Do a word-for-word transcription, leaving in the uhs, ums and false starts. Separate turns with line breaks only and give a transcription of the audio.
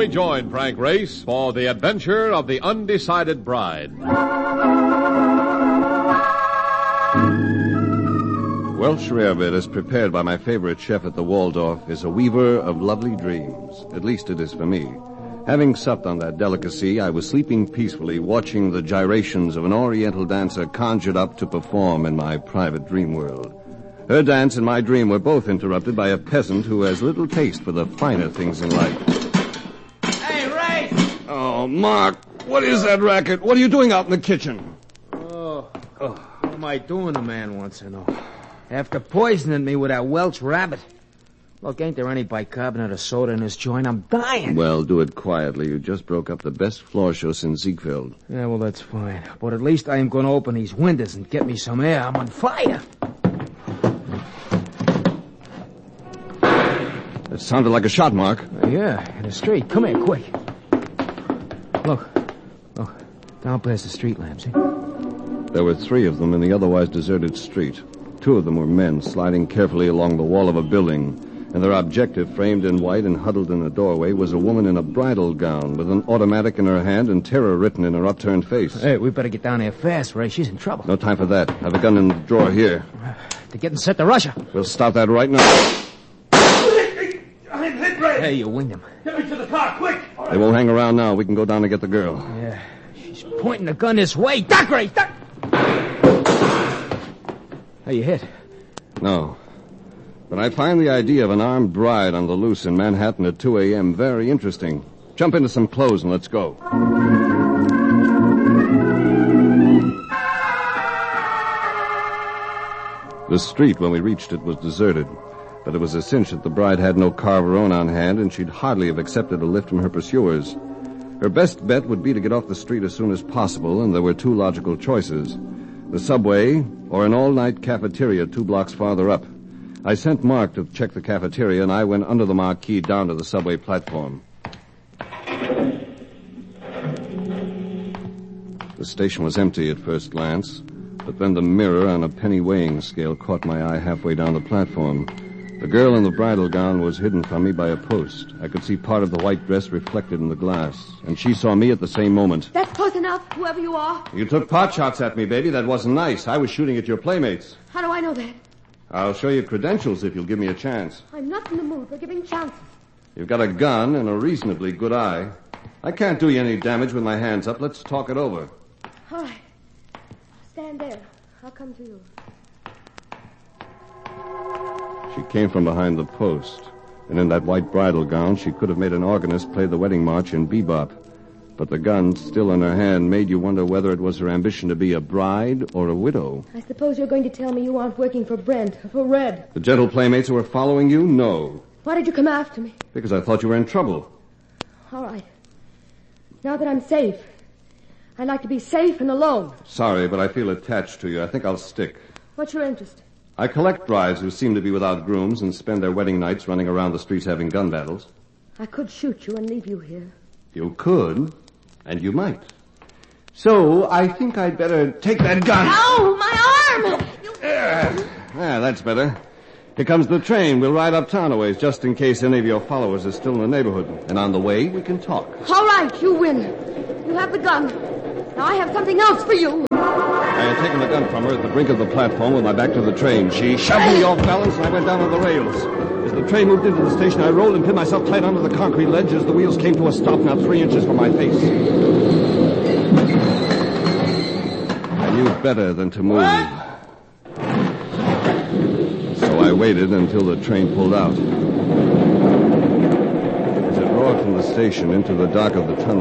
we join Frank Race for the adventure of the Undecided Bride.
Welsh rarebit, as prepared by my favorite chef at the Waldorf, is a weaver of lovely dreams. At least it is for me. Having supped on that delicacy, I was sleeping peacefully, watching the gyrations of an oriental dancer conjured up to perform in my private dream world. Her dance and my dream were both interrupted by a peasant who has little taste for the finer things in life.
Hey, Ray!
Oh, Mark, what is that racket? What are you doing out in the kitchen?
Oh, oh. What am I doing, a man wants to know? After poisoning me with that Welsh rabbit. Look, ain't there any bicarbonate or soda in this joint? I'm dying.
Well, do it quietly. You just broke up the best floor show since Ziegfeld.
Yeah, well, that's fine. But at least I am going to open these windows and get me some air. I'm on fire.
It sounded like a shot, Mark.
Uh, yeah, in the street. Come here, quick. Look. Look. Down past the street lamp, see?
There were three of them in the otherwise deserted street. Two of them were men sliding carefully along the wall of a building, and their objective, framed in white and huddled in a doorway, was a woman in a bridal gown with an automatic in her hand and terror written in her upturned face.
Hey, we better get down there fast, Ray. She's in trouble.
No time for that. I have a gun in the drawer here.
They're getting set to Russia.
We'll stop that right now.
I'm hit, Ray.
Hey, you winged him.
Get me to the car, quick.
They won't hang around now. We can go down and get the girl.
Yeah, she's pointing the gun this way. Duck, Ray, duck! Hey, you hit?
No. But I find the idea of an armed bride on the loose in Manhattan at two a.m. very interesting. Jump into some clothes and let's go. The street, when we reached it, was deserted. But it was a cinch that the bride had no car of her own on hand, and she'd hardly have accepted a lift from her pursuers. Her best bet would be to get off the street as soon as possible, and there were two logical choices. The subway or an all-night cafeteria two blocks farther up. I sent Mark to check the cafeteria, and I went under the marquee down to the subway platform. The station was empty at first glance, but then the mirror on a penny weighing scale caught my eye halfway down the platform. The girl in the bridal gown was hidden from me by a post. I could see part of the white dress reflected in the glass, and she saw me at the same moment.
That's close enough, whoever you are.
You took pot shots at me, baby. That wasn't nice. I was shooting at your playmates.
How do I know that?
I'll show you credentials if you'll give me a chance.
I'm not in the mood for giving chances.
You've got a gun and a reasonably good eye. I can't do you any damage with my hands up. Let's talk it over.
All right. Stand there. I'll come to you.
She came from behind the post, and in that white bridal gown, she could have made an organist play the wedding march in bebop. But the gun, still in her hand, made you wonder whether it was her ambition to be a bride or a widow.
I suppose you're going to tell me you aren't working for Brent or for Red.
The gentle playmates who were following you? No.
Why did you come after me?
Because I thought you were in trouble.
All right. Now that I'm safe, I'd like to be safe and alone.
Sorry, but I feel attached to you. I think I'll stick.
What's your interest?
I collect brides who seem to be without grooms and spend their wedding nights running around the streets having gun battles.
I could shoot you and leave you here.
You could, and you might. So, I think I'd better take that gun.
Ow, my arm! You...
Yeah, yeah, that's better. Here comes the train. We'll ride uptown a ways, just in case any of your followers are still in the neighborhood. And on the way, we can talk.
All right, you win. You have the gun. Now I have something else for you.
I had taken the gun from her at the brink of the platform with my back to the train. She shoved me off balance, and I went down on the rails. As the train moved into the station, I rolled and pinned myself tight onto the concrete ledge as the wheels came to a stop not three inches from my face. I knew better than to move. So I waited until the train pulled out. As it roared from the station into the dark of the tunnel,